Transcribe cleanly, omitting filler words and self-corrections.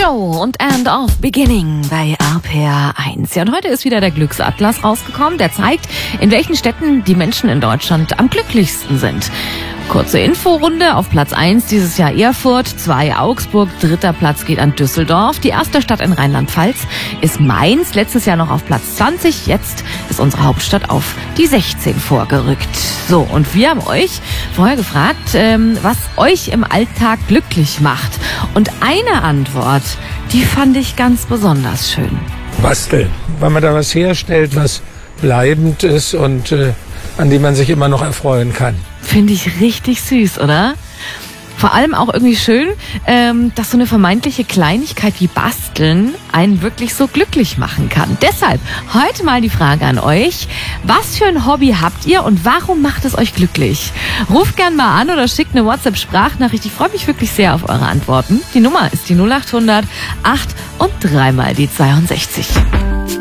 Joe und End of Beginning bei RPR 1. Ja, und heute ist wieder der Glücksatlas rausgekommen. Der zeigt, in welchen Städten die Menschen in Deutschland am glücklichsten sind. Kurze Inforunde. Auf Platz 1 dieses Jahr Erfurt, 2 Augsburg, 3. Platz geht an Düsseldorf. Die erste Stadt in Rheinland-Pfalz ist Mainz, letztes Jahr noch auf Platz 20. Jetzt ist unsere Hauptstadt auf die 16 vorgerückt. So, und wir haben euch vorher gefragt, was euch im Alltag glücklich macht. Und eine Antwort, die fand ich ganz besonders schön. Basteln, weil man da was herstellt, was bleibend ist und an dem man sich immer noch erfreuen kann. Finde ich richtig süß, oder? Vor allem auch irgendwie schön, dass so eine vermeintliche Kleinigkeit wie Basteln einen wirklich so glücklich machen kann. Deshalb heute mal die Frage an euch. Was für ein Hobby habt ihr und warum macht es euch glücklich? Ruft gern mal an oder schickt eine WhatsApp-Sprachnachricht. Ich freue mich wirklich sehr auf eure Antworten. Die Nummer ist die 0800 8 und 3 mal die 62.